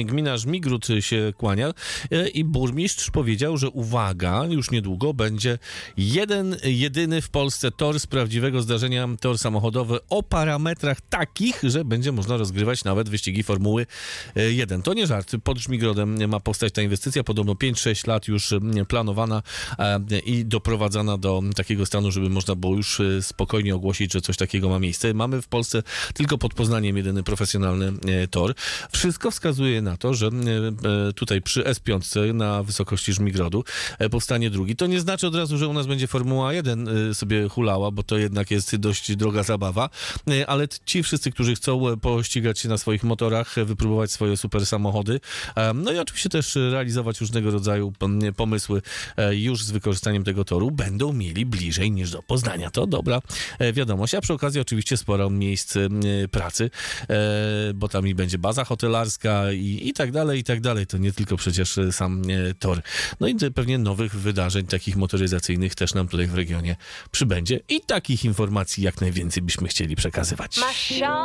gmina Żmigród się kłania i burmistrz powiedział, że uwaga, już niedługo będzie jedyny w Polsce tor z prawdziwego zdarzenia, tor samochodowy o parametrach takich, że będzie można rozgrywać nawet wyścigi Formuły 1. To nie żart. Pod Żmigrodem ma powstać ta inwestycja, podobno 5-6 lat już planowana i doprowadzana do takiego stanu, żeby można było już spokojnie ogłosić, że coś takiego ma miejsce. Mamy w Polsce tylko pod Poznaniem jedyny profesjonalny tor. Wszystko wskazuje na to, że tutaj przy S5 na wysokości Żmigrodu powstanie drugi. To nie znaczy od razu, że u nas będzie Formuła 1 sobie hulała, bo to jednak jest dość droga zabawa, ale ci wszyscy, którzy chcą pościgać się na swoich motorach, wypróbować swoje super samochody, no i oczywiście też realizować różnego rodzaju pomysły już z wykorzystaniem tego toru, będą mieli bliżej niż do Poznania. To dobra wiadomość, a przy okazji oczywiście sporo miejsc pracy, bo tam i będzie baza hotelarska i tak dalej, i tak dalej. To nie tylko przecież sam tor. No i pewnie nowych wydarzeń takich motoryzacyjnych też nam tutaj w regionie przybędzie i takich informacji jak najwięcej byśmy chcieli przekazywać.